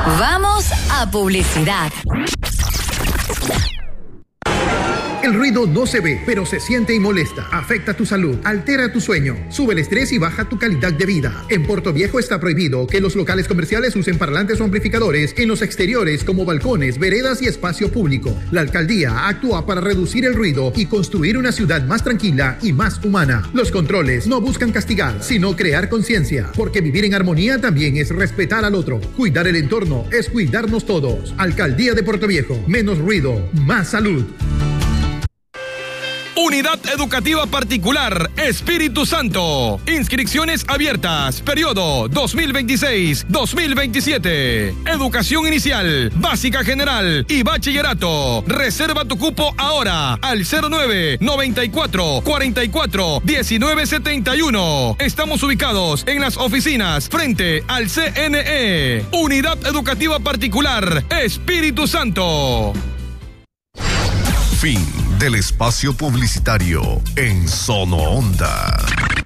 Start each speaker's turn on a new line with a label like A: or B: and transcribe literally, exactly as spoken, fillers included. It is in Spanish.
A: Vamos a publicidad.
B: El ruido no se ve, pero se siente y molesta. Afecta tu salud, altera tu sueño, sube el estrés y baja tu calidad de vida. En Puerto Viejo está prohibido que los locales comerciales usen parlantes o amplificadores en los exteriores como balcones, veredas y espacio público. La alcaldía actúa para reducir el ruido y construir una ciudad más tranquila y más humana. Los controles no buscan castigar, sino crear conciencia, porque vivir en armonía también es respetar al otro. Cuidar el entorno es cuidarnos todos. Alcaldía de Puerto Viejo. Menos ruido, más salud.
C: Unidad Educativa Particular Espíritu Santo. Inscripciones abiertas. Periodo dos mil veintiséis dos mil veintisiete. Educación inicial, básica general y bachillerato. Reserva tu cupo ahora al cero nueve noventa y cuatro cuarenta y cuatro diecinueve setenta y uno. Estamos ubicados en las oficinas frente al C N E. Unidad Educativa Particular Espíritu Santo.
D: Fin del espacio publicitario en Sono Onda.